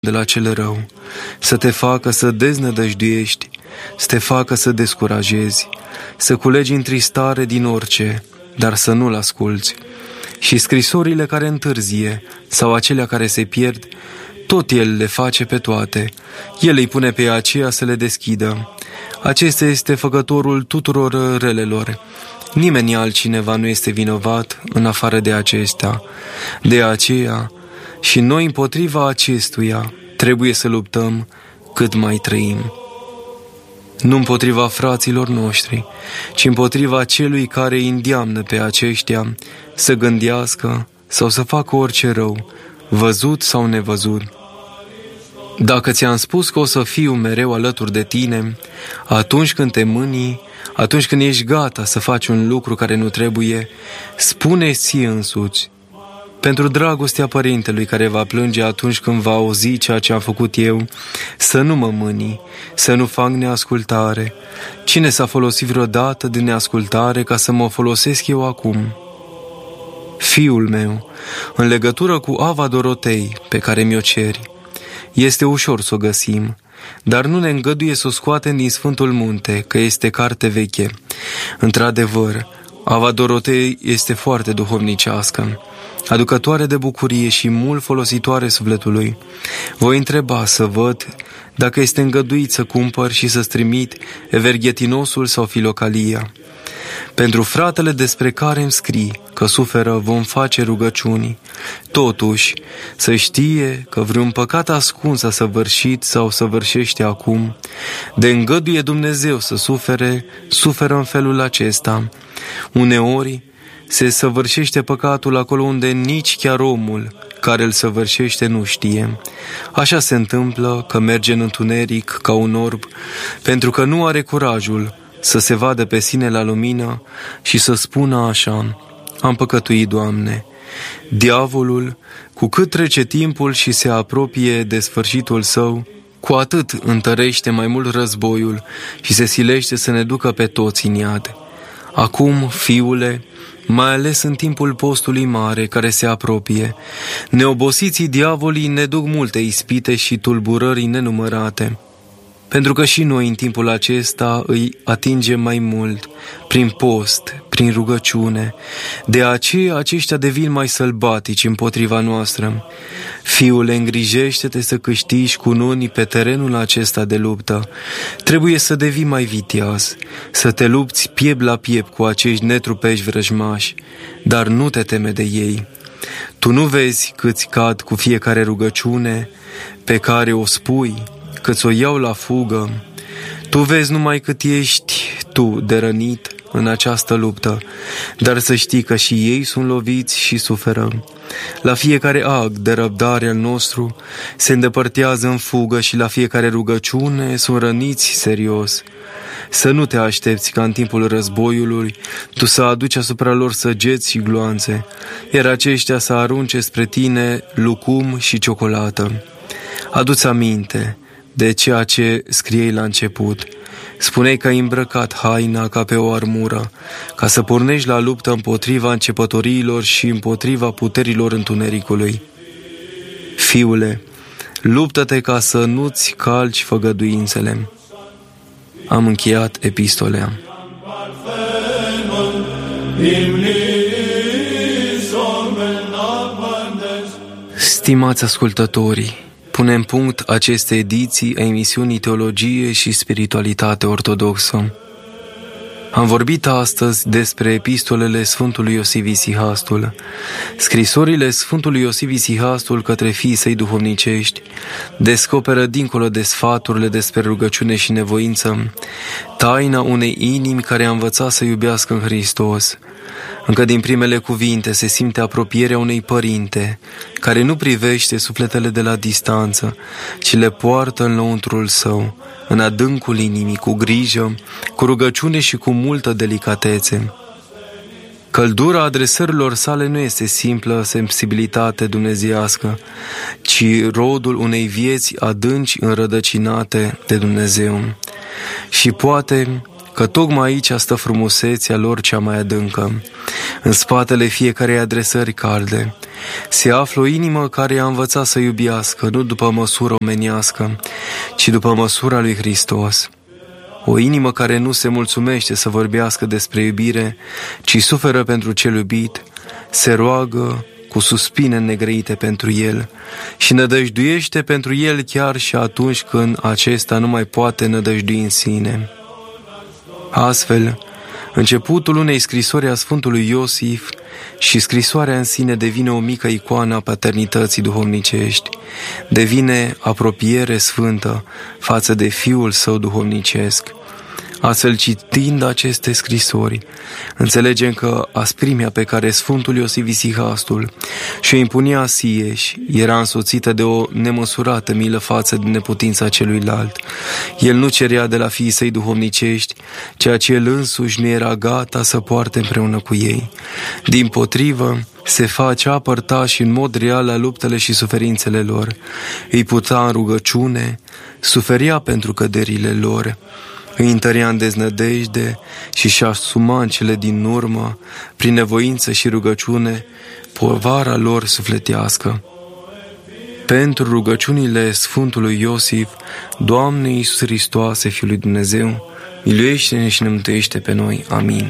de la cel rău, să te facă să deznădăjduiești, să te facă să descurajezi, să culegi întristare din orice, dar să nu-l asculți. Și scrisorile care întârzie sau acelea care se pierd, tot el le face pe toate. El îi pune pe aceea să le deschidă. Acesta este făcătorul tuturor relelor. Nimeni altcineva nu este vinovat în afară de acesta. De aceea, și noi împotriva acestuia trebuie să luptăm cât mai trăim. Nu împotriva fraților noștri, ci împotriva celui care îi îndeamnă pe aceștia să gândească sau să facă orice rău, văzut sau nevăzut. Dacă ți-am spus că o să fiu mereu alături de tine, atunci când te mânii, atunci când ești gata să faci un lucru care nu trebuie, spune-ți ție însuți, pentru dragostea părintelui care va plânge atunci când va auzi ceea ce am făcut eu, să nu mă mâni, să nu fac neascultare. Cine s-a folosit vreodată de neascultare ca să mă folosesc eu acum? Fiul meu, în legătură cu Ava Dorotei pe care mi-o ceri, este ușor să o găsim, dar nu ne îngăduie să o scoatem din Sfântul Munte, că este carte veche. Într-adevăr, Ava Dorotei este foarte duhovnicească, aducătoare de bucurie și mult folositoare sufletului. Voi întreba să văd dacă este îngăduit să cumpăr și să-ți trimit Everghetinosul sau Filocalia. Pentru fratele despre care îmi scrii că suferă vom face rugăciuni. Totuși, să știe că vreun păcat ascuns a săvârșit sau săvârșește acum, de îngăduie Dumnezeu să suferă în felul acesta. Uneori se săvârșește păcatul acolo unde nici chiar omul care îl săvârșește nu știe. Așa se întâmplă că merge în întuneric ca un orb, pentru că nu are curajul să se vadă pe sine la lumină și să spună așa: am păcătuit, Doamne. Diavolul, cu cât trece timpul și se apropie de sfârșitul său, cu atât întărește mai mult războiul și se silește să ne ducă pe toți în iad. Acum, fiule, mai ales în timpul postului mare care se apropie, neobosiții diavolii ne duc multe ispite și tulburări nenumărate, pentru că și noi în timpul acesta îi atingem mai mult, prin post, prin rugăciune. De aceea aceștia devin mai sălbatici împotriva noastră. Fiule, îngrijește-te să câștigi cununi pe terenul acesta de luptă. Trebuie să devii mai viteaz, să te lupți piept la piept cu acești netrupești vrăjmași, dar nu te teme de ei. Tu nu vezi câți cad cu fiecare rugăciune pe care o spui, că-ți o iau la fugă. Tu vezi numai cât ești tu de rănit în această luptă, dar să știi că și ei sunt loviți și suferă. La fiecare act de răbdare al nostru se îndepărtează în fugă și la fiecare rugăciune sunt răniți serios. Să nu te aștepți ca în timpul războiului tu să aduci asupra lor săgeți și gloanțe, iar aceștia să arunce spre tine lucum și ciocolată. Adu-ți aminte de ceea ce scriei la început. Spuneai că ai îmbrăcat haina ca pe o armură, ca să pornești la luptă împotriva începătoriilor și împotriva puterilor întunericului. Fiule, luptă-te ca să nu-ți calci făgăduințele. Am încheiat epistolea. Stimați ascultătorii, punem punct aceste ediții a emisiunii Teologie și Spiritualitate Ortodoxă. Am vorbit astăzi despre epistolele Sfântului Iosif Isihastul. Scrisorile Sfântului Iosif Isihastul către fiii săi duhovnicești descoperă, dincolo de sfaturile despre rugăciune și nevoință, taina unei inimi care a învățat să iubească în Hristos. Încă din primele cuvinte se simte apropierea unei părinte care nu privește sufletele de la distanță, ci le poartă în lăuntrul său, în adâncul inimii, cu grijă, cu rugăciune și cu multă delicatețe. Căldura adresărilor sale nu este simplă sensibilitate dumnezeiască, ci rodul unei vieți adânci înrădăcinate de Dumnezeu. Și poate că că tocmai aici stă frumusețea lor cea mai adâncă. În spatele fiecarei adresări calde se află o inimă care a învățat să iubească, nu după măsură omenească, ci după măsura lui Hristos. O inimă care nu se mulțumește să vorbească despre iubire, ci suferă pentru cel iubit, se roagă cu suspine negrăite pentru el și nădăjduiește pentru el chiar și atunci când acesta nu mai poate nădăjdui în sine. Astfel, începutul unei scrisori a Sfântului Iosif și scrisoarea în sine devine o mică icoană a paternității duhovnicești, devine apropiere sfântă față de Fiul Său duhovnicesc. Astfel, citind aceste scrisori, înțelegem că asprimea pe care Sfântul Iosif Isihastul și-o impunea sieși era însoțită de o nemăsurată milă față de neputința celuilalt. El nu cerea de la fiii săi duhovnicești ceea ce el însuși nu era gata să poarte împreună cu ei. Dimpotrivă, se facea părtași în mod real la luptele și suferințele lor, îi putea în rugăciune, suferia pentru căderile lor, îi întărea în deznădejde și și-a asuma în cele din urmă, prin nevoință și rugăciune, povara lor sufletească. Pentru rugăciunile Sfântului Iosif, Doamne Iisus Hristoase, Fiul lui Dumnezeu, miluiește-ne și ne mântuiește pe noi. Amin.